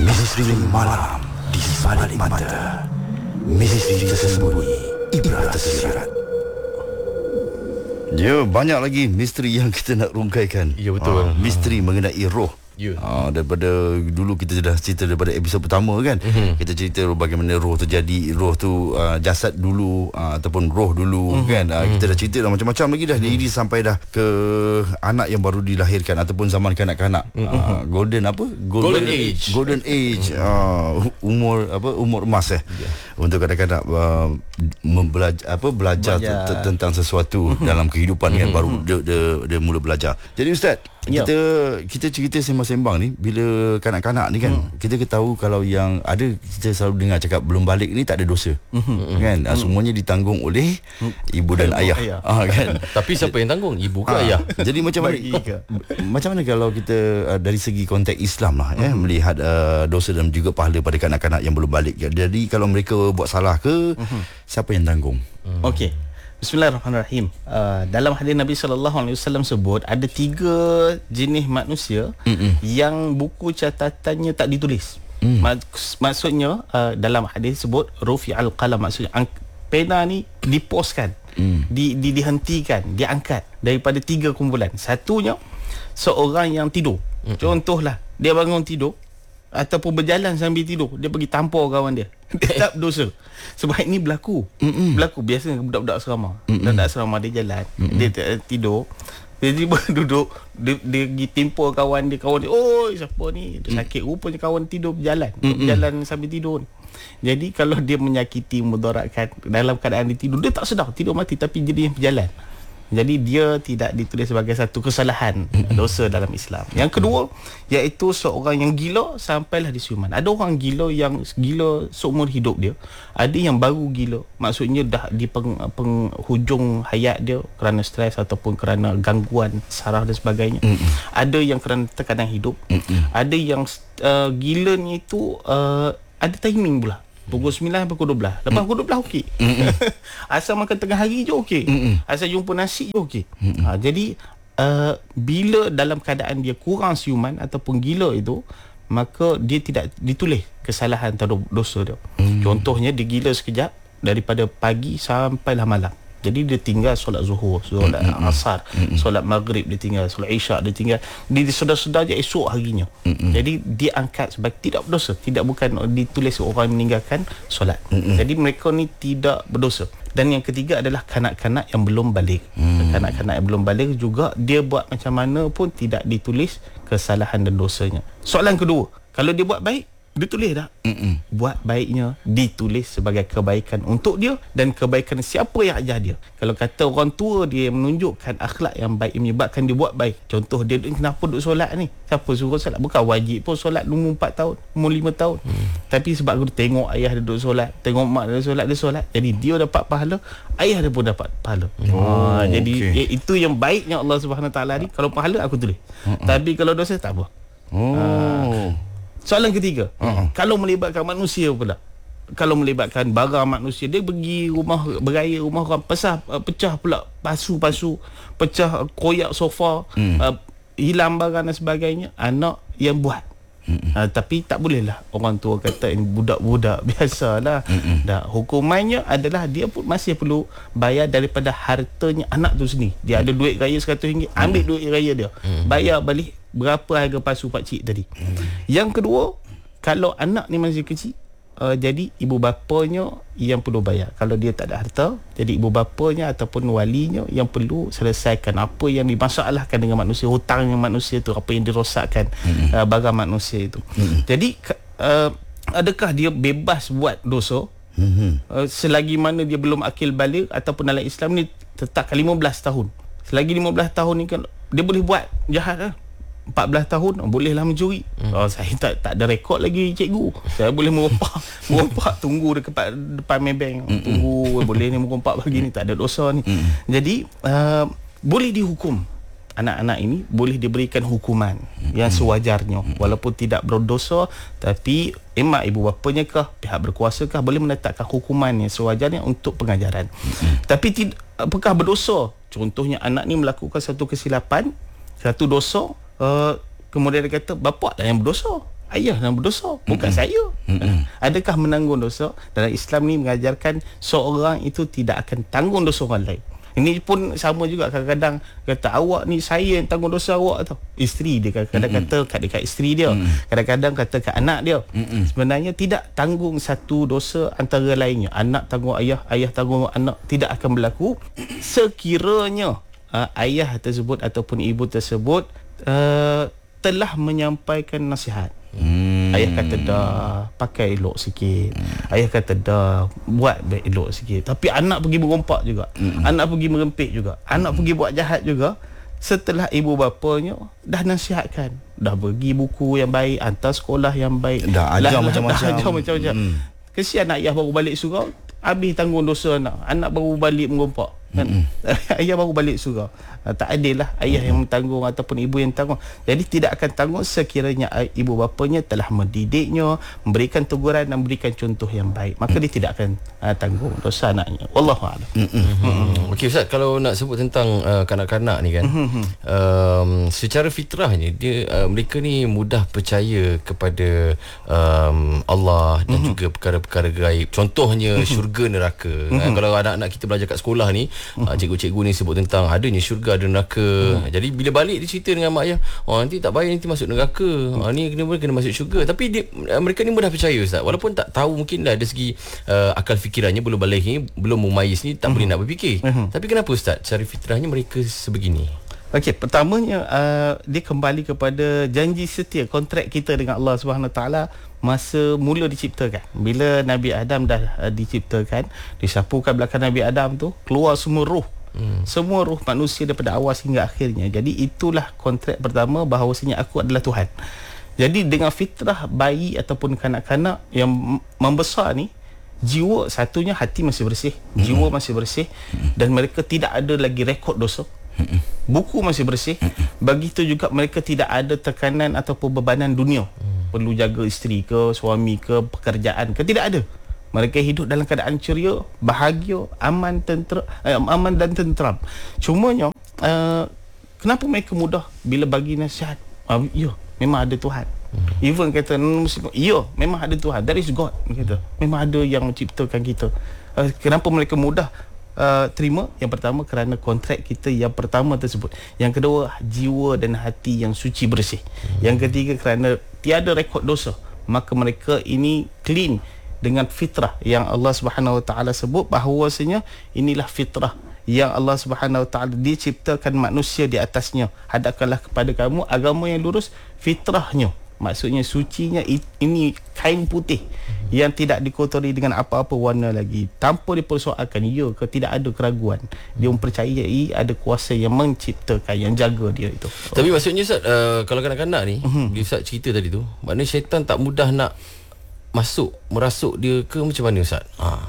Misteri malam di balik mata. Misteri tersembunyi, ibrah tersirat. Ya, banyak lagi misteri yang kita nak rungkaikan. Ya, betul. Misteri mengenai roh. Ya. Daripada dulu kita dah cerita daripada episod pertama kan. Kita cerita bagaimana roh terjadi, roh tu jasad dulu ataupun roh dulu kan. Kita dah cerita dah macam-macam lagi dah. Jadi sampai dah ke anak yang baru dilahirkan ataupun zaman kanak-kanak. Golden age. Golden age. Umur emas untuk kadang-kadang belajar tentang sesuatu dalam kehidupan kan, baru dia mula belajar. Jadi Ustaz, kita cerita sembang-sembang ni, bila kanak-kanak ni kan, kita ketahui kalau yang ada, kita selalu dengar cakap belum balik ni tak ada dosa. Kan? Semuanya ditanggung oleh ibu dan ayah. Kan? Tapi siapa yang tanggung? Ibu ke ayah? Jadi macam mana kalau kita dari segi konteks Islam lah melihat dosa dan juga pahala pada kanak-kanak yang belum balik. Jadi kalau mereka buat salah ke, siapa yang tanggung? Okey. Bismillahirrahmanirrahim. Dalam hadis Nabi SAW sebut ada 3 jenis manusia yang buku catatannya tak ditulis. Maksudnya dalam hadis sebut rufi'al qalam, maksudnya pena ni diposkan, dihentikan, diangkat daripada 3 kumpulan. Satunya seorang yang tidur. Contohlah, dia bangun tidur ataupun berjalan sambil tidur, dia pergi tampar kawan dia. Dia tak berdosa. Sebab ini berlaku. Berlaku biasa budak-budak asrama. Budak asrama dia jalan, dia tidur, dia tiba duduk, dia pergi timpur kawan dia. Oi, siapa ni? Dia sakit. Rupanya kawan tidur berjalan sambil tidur. Jadi kalau dia menyakiti, mudaratkan dalam keadaan dia tidur, dia tak sedar, tidur mati, tapi jadi yang berjalan. Jadi dia tidak ditulis sebagai satu kesalahan, dosa dalam Islam. Yang kedua, iaitu seorang yang gila sampailah disiuman. Ada orang gila yang gila seumur hidup dia. Ada yang baru gila, maksudnya dah di penghujung hayat dia kerana stres ataupun kerana gangguan saraf dan sebagainya. Ada yang kerana tekanan hidup. Ada yang gila ni itu ada timing pula. Pukul 9 sampai pukul 12. Lepas pukul 12 okey. Asal makan tengah hari je okey. Asal jumpa nasi je okey. Jadi bila dalam keadaan dia kurang siuman ataupun gila itu, maka dia tidak ditulis kesalahan atau dosa dia. Contohnya dia gila sekejap daripada pagi sampailah malam. Jadi dia tinggal solat zuhur, solat asar, solat maghrib dia tinggal, solat isyak dia tinggal. Dia sedar-sedar je esok harinya. Jadi dia angkat sebagai tidak berdosa, bukan ditulis orang meninggalkan solat. Jadi mereka ni tidak berdosa. Dan yang ketiga adalah kanak-kanak yang belum balik. Kanak-kanak yang belum balik juga, dia buat macam mana pun tidak ditulis kesalahan dan dosanya. Soalan kedua, kalau dia buat baik, ditulis tak? Buat baiknya ditulis sebagai kebaikan untuk dia dan kebaikan siapa yang ajar dia. Kalau kata orang tua dia menunjukkan akhlak yang baik, menyebabkan dia buat baik. Contoh dia, kenapa duduk solat ni? Siapa suruh solat? Bukan wajib pun solat umur 4 tahun, umur 5 tahun. Tapi sebab dia tengok ayah dia duduk solat, tengok mak dia solat, jadi dia dapat pahala, ayah dia pun dapat pahala. Jadi itu yang baiknya Allah Subhanahu Wa Taala ni. Kalau pahala aku tulis. Tapi kalau dosa tak apa. Soalan ketiga, kalau melibatkan manusia pula, kalau melibatkan barang manusia, dia pergi beraya rumah orang, pecah pula pasu-pasu, pecah koyak sofa, hilang barang dan sebagainya, anak yang buat. Tapi tak boleh lah orang tua kata ini budak-budak biasalah. Hukumannya adalah dia pun masih perlu bayar daripada hartanya anak tu sendiri. Dia ada duit raya RM100, ambil duit raya dia, bayar balik berapa harga pasu pakcik tadi. Yang kedua, kalau anak ni masih kecil, jadi ibu bapanya yang perlu bayar. Kalau dia tak ada harta, jadi ibu bapanya ataupun walinya yang perlu selesaikan apa yang dimasalahkan dengan manusia, hutangnya manusia tu, apa yang dirosakkan barang manusia itu. Jadi adakah dia bebas buat dosa selagi mana dia belum akil baligh, ataupun dalam Islam ni tetapkan 15 tahun. Selagi 15 tahun ni kan dia boleh buat jahat lah. 14 tahun bolehlah mencuri. Saya tak ada rekod lagi cikgu. Saya boleh merompak tunggu depan Maybank, tunggu boleh ni merompak pagi ni, tak ada dosa ni. Jadi boleh dihukum. Anak-anak ini boleh diberikan hukuman yang sewajarnya, walaupun tidak berdosa, tapi emak ibu bapanya kah, pihak berkuasa kah, boleh menetapkan hukuman yang sewajarnya untuk pengajaran. Tapi apakah berdosa? Contohnya anak ni melakukan satu kesilapan, satu dosa, kemudian dia kata bapak lah yang berdosa. ayah yang berdosa, bukan saya. Adakah menanggung dosa? Dalam Islam ni mengajarkan seorang itu tidak akan tanggung dosa orang lain. Ini pun sama juga, kadang-kadang kata awak ni saya yang tanggung dosa awak tau. Isteri dia kadang-kadang kata kat dekat isteri dia, kadang-kadang kata kat anak dia. Sebenarnya tidak tanggung satu dosa antara lainnya. Anak tanggung ayah, ayah tanggung anak, tidak akan berlaku sekiranya ayah tersebut ataupun ibu tersebut telah menyampaikan nasihat. Ayah kata dah, pakai elok sikit. Ayah kata dah, buat baik elok sikit. Tapi anak pergi merompak juga, anak pergi merempit juga, anak pergi buat jahat juga. Setelah ibu bapanya dah nasihatkan, dah bagi buku yang baik, hantar sekolah yang baik, dah ajar macam-macam. Dah ajar macam-macam. Kesian ayah baru balik surau, habis tanggung dosa anak. Anak baru balik merompak kan? Ayah baru balik surau. Tak adil lah ayah yang tanggung ataupun ibu yang tanggung. Jadi tidak akan tanggung sekiranya ibu bapanya telah mendidiknya, memberikan teguran dan memberikan contoh yang baik, maka dia tidak akan tanggung dosa anaknya. Wallahu a'lam. Okey Ustaz, kalau nak sebut tentang kanak-kanak ni kan, secara fitrahnya dia mereka ni mudah percaya kepada Allah dan juga perkara-perkara gaib. Contohnya syurga neraka. Kalau anak-anak kita belajar kat sekolah ni, cikgu-cikgu ni sebut tentang adanya syurga, ada neraka. Jadi bila balik dia cerita dengan mak ayah, nanti tak bayar, nanti masuk neraka, ni kena masuk syurga. Tapi mereka ni mudah percaya Ustaz, walaupun tak tahu, mungkin dari segi akal fikirannya belum balik ni, belum memayis ni, tak boleh nak berfikir. Tapi kenapa Ustaz cara fitrahnya mereka sebegini? Okey, pertamanya dia kembali kepada janji setia, kontrak kita dengan Allah Subhanahu Wa Taala masa mula diciptakan. Bila Nabi Adam dah diciptakan, disapukan belakang Nabi Adam tu, keluar semua roh. Semua roh manusia daripada awal hingga akhirnya. Jadi itulah kontrak pertama, bahawasanya aku adalah Tuhan. Jadi dengan fitrah bayi ataupun kanak-kanak yang membesar ni, jiwa satunya, hati masih bersih, jiwa masih bersih, dan mereka tidak ada lagi rekod dosa. Buku masih bersih. Begitu juga mereka tidak ada tekanan ataupun bebanan dunia, perlu jaga isteri ke, suami ke, pekerjaan ke, tidak ada. Mereka hidup dalam keadaan ceria, bahagia, aman dan tenteram. Cumanya kenapa mereka mudah bila bagi nasihat? Ya, memang ada Tuhan. Even kata ya, memang ada Tuhan, there is God, kata memang ada yang menciptakan kita. Kenapa mereka mudah terima? Yang pertama kerana kontrak kita yang pertama tersebut. Yang kedua, jiwa dan hati yang suci bersih. Yang ketiga, kerana tiada rekod dosa, maka mereka ini clean dengan fitrah yang Allah Subhanahu Wa Taala sebut bahawasanya inilah fitrah yang Allah Subhanahu Wa Taala diciptakan manusia di atasnya. Hadapkanlah kepada kamu agama yang lurus, fitrahnya, maksudnya sucinya, ini kain putih yang tidak dikotori dengan apa-apa warna lagi, tanpa dipersoalkan ya ke, tidak ada keraguan. Dia mempercayai ada kuasa yang menciptakan, yang jaga dia itu. Tapi maksudnya Ustaz, kalau kanak-kanak ni, dia Ustaz cerita tadi tu, maknanya syaitan tak mudah nak merasuk dia ke macam mana Ustaz?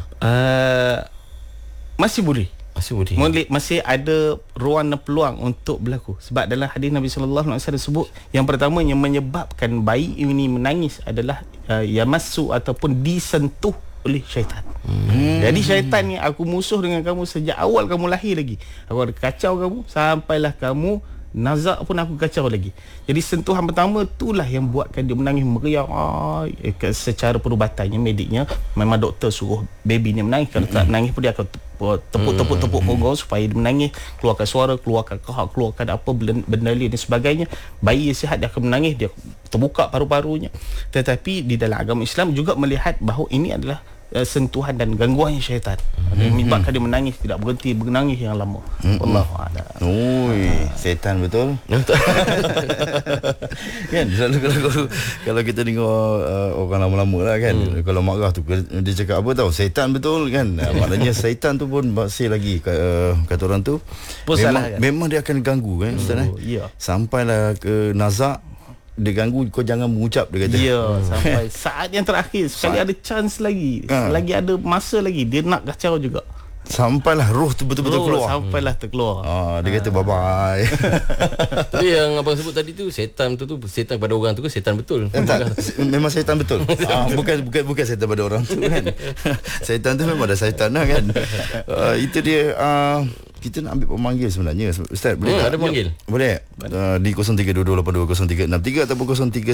Masih boleh. Masih ada ruang dan peluang untuk berlaku. Sebab dalam hadis Nabi sallallahu alaihi wasallam sebut, yang pertama yang menyebabkan bayi ini menangis adalah yamassu ataupun disentuh oleh syaitan. Jadi syaitan ni, aku musuh dengan kamu sejak awal kamu lahir lagi. Aku ada kacau kamu sampailah kamu nazak pun aku kacau lagi. Jadi sentuhan pertama itulah yang buatkan dia menangis meriang. Secara perubatannya, mediknya, memang doktor suruh baby ni menangis. Kalau tak menangis pun dia akan tepuk punggung supaya dia menangis, keluarkan suara, keluarkan kahak, keluarkan apa benda lain dan sebagainya. Bayi sihat dia akan menangis, dia terbuka paru-parunya. Tetapi di dalam agama Islam juga melihat bahawa ini adalah sentuhan dan gangguan syaitan. Menyebabkan dia menangis, tidak berhenti menangis yang lama. Wallahu a'lam. Syaitan betul. Kan selalu kalau kita dengar orang lama-lama lah kan, kalau marah tu dia cakap apa tahu, syaitan betul kan. Maknanya syaitan tu pun masih lagi kata orang tu memang dia akan ganggu kan Ustaz. Sampailah ke nazak, dia ganggu, kau jangan mengucap, dia kata. Ya, sampai saat yang terakhir, sekali ada chance lagi, lagi ada masa lagi, dia nak kacau juga. Sampailah roh tu betul-betul keluar. Sampailah terkeluar. Dia kata bye bye. Tapi yang abang sebut tadi tu, setan tu setan pada orang tu ke setan betul? Memang setan betul. Bukan setan pada orang tu kan. Setan tu memang ada setan lah kan. Itu dia kita nak ambil pemanggil sebenarnya Ustaz. Boleh tak? Ada pemanggil. Boleh. Di 0322822033 ataupun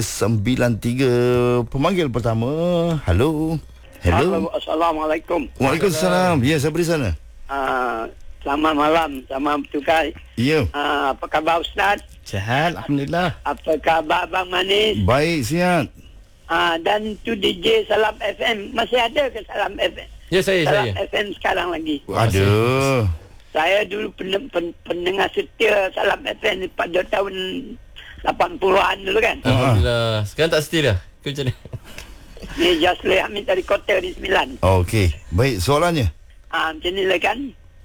0393. Pemanggil pertama. Halo. Assalamualaikum. Waalaikumsalam. Ya, siapa di sana? Selamat malam, selamat bertukar. Ya. Apa khabar Ustaz? Sihat, alhamdulillah. Apa khabar Abang Manis? Baik, sihat. Dan tu DJ Salam FM, masih ada ke Salam FM? Ya, saya. FM sekarang lagi. Ada. Saya dulu pendengar setia Salam FM pada tahun 80-an dulu kan. Alhamdulillah. Sekarang tak setia dah. Ke macam mana? Ni Jasli Hamid dari Kota di 9. Okey. Baik, soalannya. Macam ni lah kan.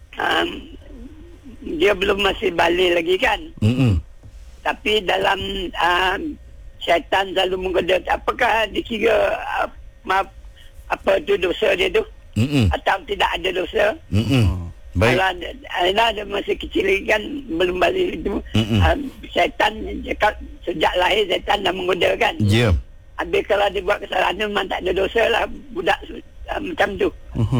Dia belum masih balik lagi kan. Tapi dalam syaitan selalu menggoda. Apakah dikira apa tu dosa dia tu? Atau tidak ada dosa? Baik. Kalau ada masa kecil lagi kan belum balik itu. Syaitan cakap sejak lahir syaitan dah menggoda kan. Ya. Habis kalau dia buat kesalahan memang tak ada dosa lah budak macam tu.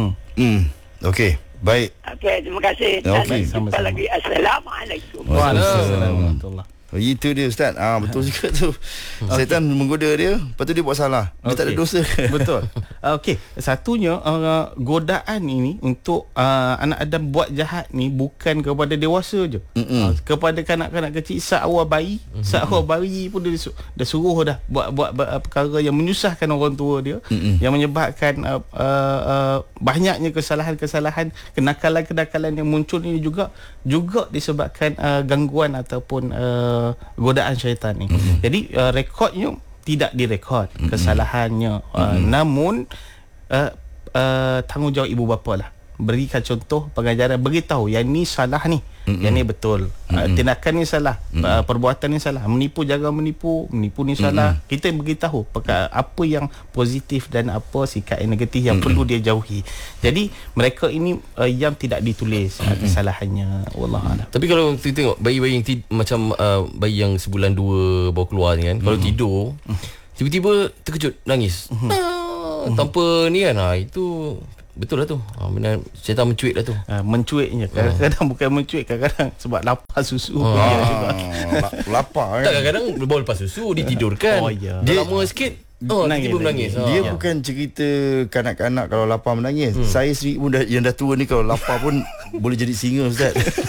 Okey. Baik. Okey, terima kasih. Okey, Dan jumpa sama-sama. lagi. Assalamualaikum. Waalaikumsalam warahmatullahi. Itu dia Ustaz. Betul juga tu. Syaitan menggoda dia, lepas tu dia buat salah. Dia tak ada dosa. Betul. Okey, satunya godaan ini untuk anak Adam buat jahat ni bukan kepada dewasa je. Kepada kanak-kanak kecil seawal bayi, seawal bayi pun dia suruh dah buat perkara yang menyusahkan orang tua dia, yang menyebabkan banyaknya kesalahan-kesalahan, kenakalan-kenakalan yang muncul ini juga disebabkan gangguan ataupun godaan syaitan ni. Jadi rekodnya tidak direkod kesalahannya, namun tanggungjawab ibu bapa lah, berikan contoh pengajaran, beritahu yang ni salah ni, yang ni betul, tindakan ni salah, perbuatan ni salah, menipu jangan menipu ni salah. Kita beritahu apa yang positif dan apa sikap yang negatif yang perlu dia jauhi. Jadi mereka ini yang tidak ditulis kesalahannya, wallahualam. Tapi kalau kita tengok bayi-bayi yang macam bayi yang sebulan 2 baru keluar ni kan, kalau tidur tiba-tiba terkejut nangis tanpa ni kan, itu betul lah tu. Benar, syaitan mencuit lah tu. Mencuitnya kadang-kadang bukan mencuit, kadang-kadang sebab lapar susu dia juga. Lapar Tak, kan. kadang-kadang baru lepas susu dia tidurkan. Dia lama sikit tiba-tiba menangis. Dia bukan cerita kanak-kanak kalau lapar menangis. Saya sendiri pun yang dah tua ni, kalau lapar pun boleh jadi singa Ustaz.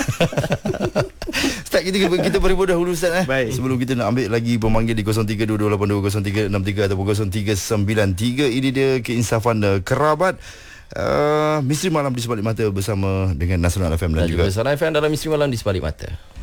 Ustaz, kita beri dahulu Ustaz Baik. Sebelum kita nak ambil lagi pemanggil di 0322820363 ataupun 0393. Ini dia keinsafan kerabat. Misteri Malam di Sebalik Mata bersama dengan Nasional FM dan juga Nasional FM dalam Misteri Malam di Sebalik Mata.